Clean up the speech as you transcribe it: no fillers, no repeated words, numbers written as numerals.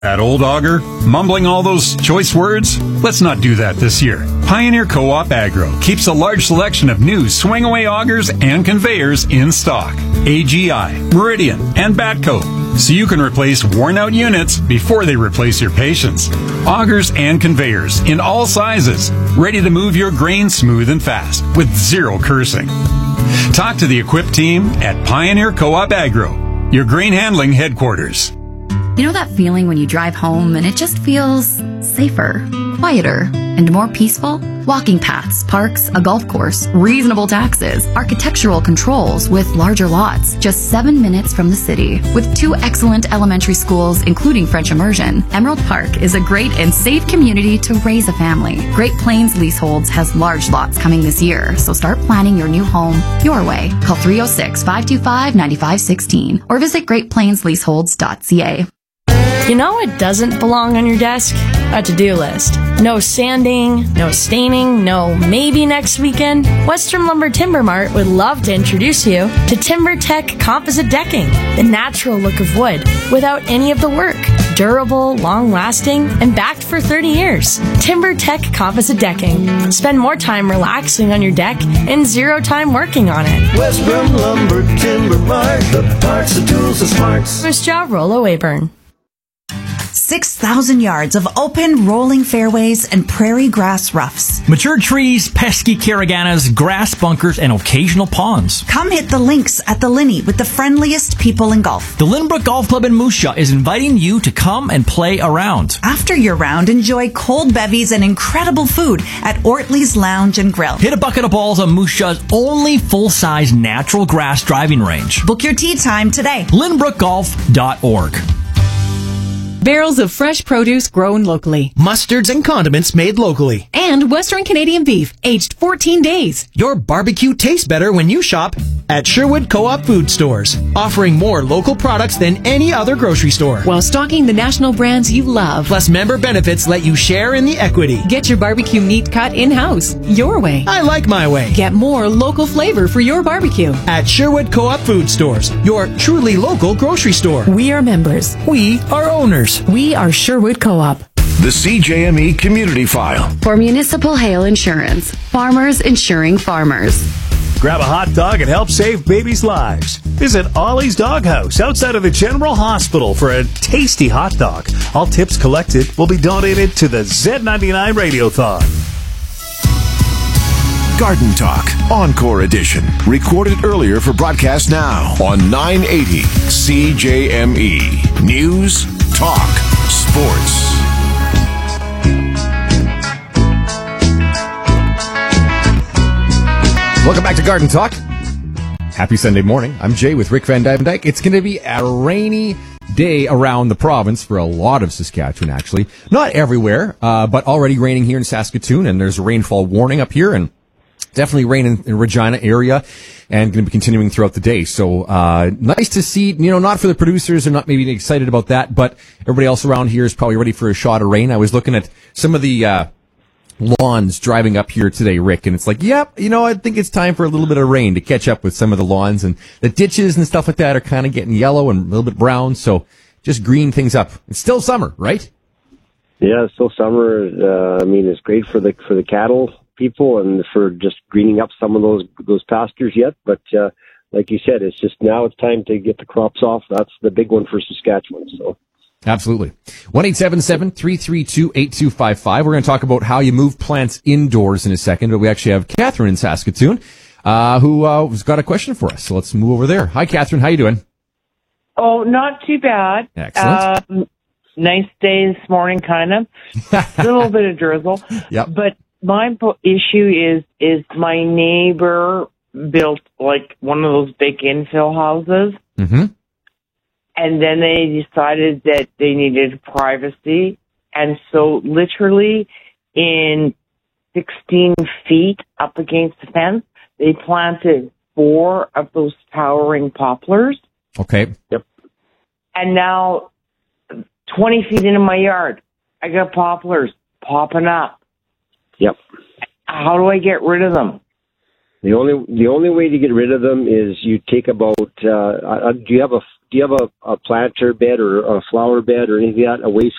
That old auger, mumbling all those choice words? Let's not do that this year. Pioneer Co-op Agro keeps a large selection of new swing-away augers and conveyors in stock. AGI, Meridian, and Batco, so you can replace worn-out units before they replace your patience. Augers and conveyors in all sizes, ready to move your grain smooth and fast with zero cursing. Talk to the equipped team at Pioneer Co-op Agro, your grain handling headquarters. You know that feeling when you drive home and it just feels safer, quieter, and more peaceful? Walking paths, parks, a golf course, reasonable taxes, architectural controls with larger lots, just 7 minutes from the city. With 2 excellent elementary schools, including French immersion, Emerald Park is a great and safe community to raise a family. Great Plains Leaseholds has large lots coming this year, so start planning your new home your way. Call 306-525-9516 or visit greatplainsleaseholds.ca. You know what doesn't belong on your desk? A to-do list. No sanding, no staining, no maybe next weekend. Western Lumber Timber Mart would love to introduce you to TimberTech Composite Decking, the natural look of wood without any of the work. Durable, long-lasting, and backed for 30 years. TimberTech Composite Decking. Spend more time relaxing on your deck and 0 time working on it. Western Lumber Timber Mart, the parts, the tools, the smarts. First job, Rollo Wayburn. 6,000 yards of open, rolling fairways and prairie grass roughs. Mature trees, pesky caraganas, grass bunkers, and occasional ponds. Come hit the links at the Linney with the friendliest people in golf. The Lynbrook Golf Club in Moose Jaw is inviting you to come and play around. After your round, enjoy cold bevies and incredible food at Ortley's Lounge and Grill. Hit a bucket of balls on Moose Jaw's only full-size natural grass driving range. Book your tee time today. LynbrookGolf.org. Barrels of fresh produce grown locally. Mustards and condiments made locally. And Western Canadian beef, aged 14 days. Your barbecue tastes better when you shop at Sherwood Co-op Food Stores, offering more local products than any other grocery store. While stocking the national brands you love. Plus, member benefits let you share in the equity. Get your barbecue meat cut in-house, your way. I like my way. Get more local flavor for your barbecue. At Sherwood Co-op Food Stores, your truly local grocery store. We are members. We are owners. We are Sherwood Co-op. The CJME Community File. For municipal hail insurance, farmers insuring farmers. Grab a hot dog and help save babies' lives. Visit Ollie's Doghouse outside of the General Hospital for a tasty hot dog. All tips collected will be donated to the Z99 Radiothon. Garden Talk, Encore Edition. Recorded earlier for broadcast now on 980 CJME. News, talk, sports. Welcome back to Garden Talk. Happy Sunday morning. I'm Jay with Rick Van Dyke. It's going to be a rainy day around the province for a lot of Saskatchewan, actually. Not everywhere, but already raining here in Saskatoon, and there's a rainfall warning up here, and definitely rain in Regina area, and going to be continuing throughout the day. So nice to see, not for the producers, they're not maybe excited about that, but everybody else around here is probably ready for a shot of rain. I was looking at some of the lawns driving up here today, Rick, and it's like, yep, I think it's time for a little bit of rain to catch up with some of the lawns, and the ditches and stuff like that are kind of getting yellow and a little bit brown, so just green things up. It's still summer, right? Yeah, it's still summer. It's great for the cattle people and for just greening up some of those pastures yet, but like you said, it's just now it's time to get the crops off. That's the big one for Saskatchewan. So. Absolutely. 1-877-332-8255. We're going to talk about how you move plants indoors in a second, but we actually have Catherine in Saskatoon who's got a question for us. So let's move over there. Hi, Catherine. How you doing? Oh, not too bad. Excellent. Nice day this morning, kind of. A little bit of drizzle. Yep. But my issue is my neighbor built like one of those big infill houses. Mm-hmm. And then they decided that they needed privacy. And so literally in 16 feet up against the fence, they planted 4 of those towering poplars. Okay. Yep. And now 20 feet into my yard, I got poplars popping up. Yep. How do I get rid of them? The only way to get rid of them is you take about. Do you have a planter bed or a flower bed or anything like that, a waste